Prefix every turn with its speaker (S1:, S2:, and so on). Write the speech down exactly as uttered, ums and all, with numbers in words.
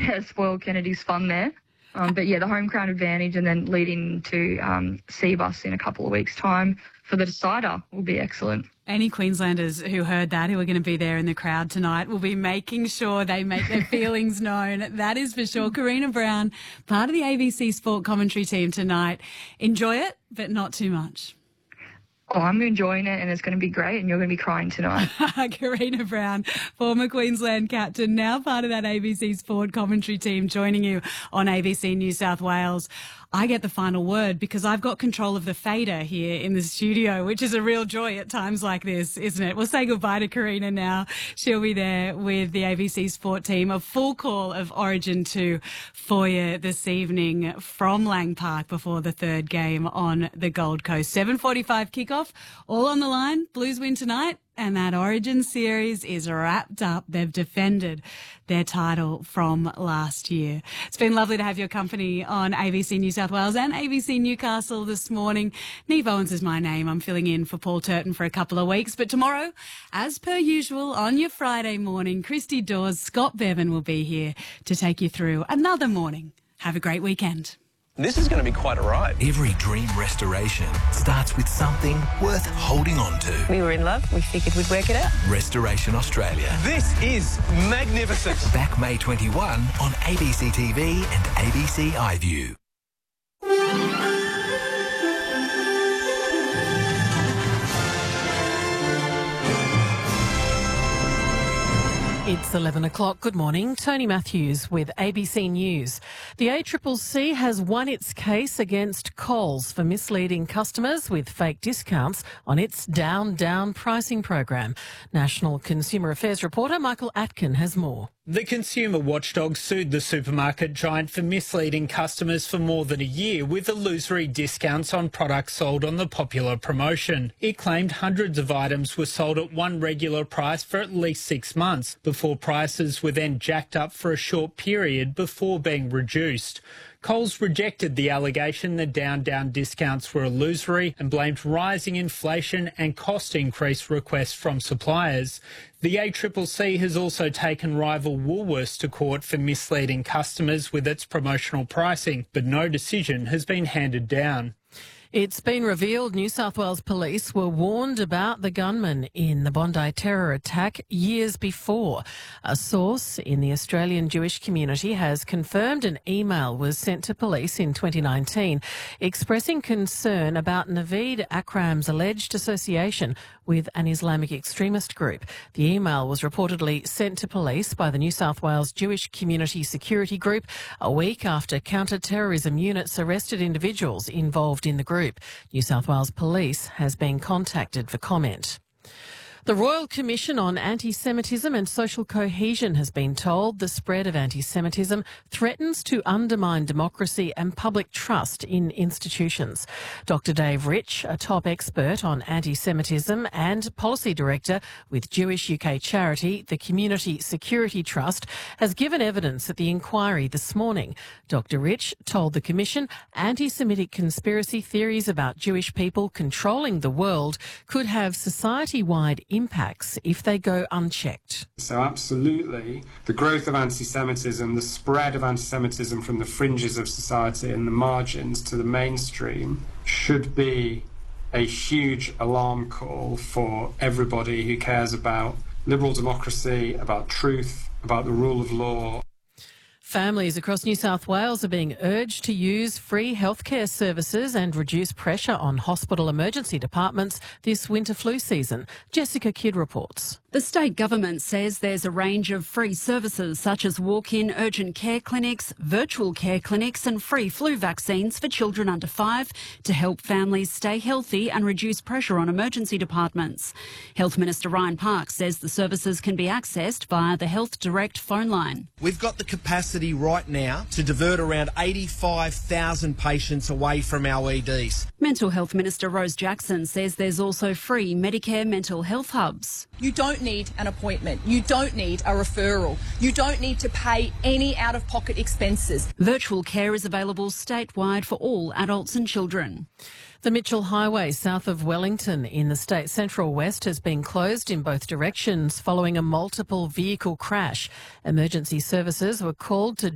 S1: yeah, spoil Kennedy's fun there. Um, but, yeah, the home ground advantage and then leading to um, Cbus in a couple of weeks' time for the decider will be excellent.
S2: Any Queenslanders who heard that, who are going to be there in the crowd tonight, will be making sure they make their feelings known. That is for sure. Karina Brown, part of the A B C Sport commentary team tonight. Enjoy it, but not too much.
S1: Oh, I'm enjoying it and it's going to be great and you're going to be crying tonight.
S2: Karina Brown, former Queensland captain, now part of that A B C Sport commentary team, joining you on A B C New South Wales. I get the final word because I've got control of the fader here in the studio, which is a real joy at times like this, isn't it? We'll say goodbye to Karina now. She'll be there with the A B C Sport team. A full call of Origin two for you this evening from Lang Park before the third game on the Gold Coast. seven forty-five kickoff, all on the line. Blues win tonight. And that Origin series is wrapped up. They've defended their title from last year. It's been lovely to have your company on A B C New South Wales and A B C Newcastle this morning. Neve Owens is my name. I'm filling in for Paul Turton for a couple of weeks. But tomorrow, as per usual, on your Friday morning, Christy Dawes, Scott Bevan will be here to take you through another morning. Have a great weekend.
S3: This is going to be quite a ride.
S4: Every dream restoration starts with something worth holding on to.
S5: We were in love. We figured we'd work it out.
S4: Restoration Australia.
S3: This is magnificent.
S4: Back May twenty-first on A B C T V and A B C iView.
S6: It's eleven o'clock. Good morning. Tony Matthews with A B C News. The A C C C has won its case against Coles for misleading customers with fake discounts on its Down Down pricing program. National Consumer Affairs reporter Michael Atkin has more.
S7: The consumer watchdog sued the supermarket giant for misleading customers for more than a year with illusory discounts on products sold on the popular promotion. It claimed hundreds of items were sold at one regular price for at least six months, before prices were then jacked up for a short period before being reduced. Coles rejected the allegation that Down Down discounts were illusory and blamed rising inflation and cost increase requests from suppliers. The A C C C has also taken rival Woolworths to court for misleading customers with its promotional pricing, but no decision has been handed down.
S6: It's been revealed New South Wales police were warned about the gunman in the Bondi terror attack years before. A source in the Australian Jewish community has confirmed an email was sent to police in twenty nineteen expressing concern about Naveed Akram's alleged association with an Islamic extremist group. The email was reportedly sent to police by the New South Wales Jewish Community Security Group a week after counter-terrorism units arrested individuals involved in the group. New South Wales Police has been contacted for comment. The Royal Commission on Anti-Semitism and Social Cohesion has been told the spread of anti-Semitism threatens to undermine democracy and public trust in institutions. Doctor Dave Rich, a top expert on anti-Semitism and policy director with Jewish U K charity, the Community Security Trust, has given evidence at the inquiry this morning. Doctor Rich told the Commission anti-Semitic conspiracy theories about Jewish people controlling the world could have society-wide impacts if they go unchecked.
S8: So absolutely, the growth of anti-Semitism, the spread of anti-Semitism from the fringes of society and the margins to the mainstream should be a huge alarm call for everybody who cares about liberal democracy, about truth, about the rule of law.
S6: Families across New South Wales are being urged to use free healthcare services and reduce pressure on hospital emergency departments this winter flu season. Jessica Kidd reports.
S9: The state government says there's a range of free services such as walk-in urgent care clinics, virtual care clinics and free flu vaccines for children under five to help families stay healthy and reduce pressure on emergency departments. Health Minister Ryan Parks says the services can be accessed via the Health Direct phone line.
S10: We've got the capacity right now to divert around eighty-five thousand patients away from our E Ds.
S9: Mental Health Minister Rose Jackson says there's also free Medicare mental health hubs.
S11: You don't need an appointment. You don't need a referral. You don't need to pay any out-of-pocket expenses.
S9: Virtual care is available statewide for all adults and children.
S6: The Mitchell Highway south of Wellington in the state central west has been closed in both directions following a multiple vehicle crash. Emergency services were called to